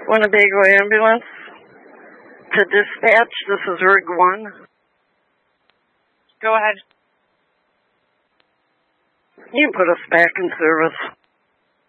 Winnebago ambulance to dispatch. This is Rig 1. Go ahead. You can put us back in service.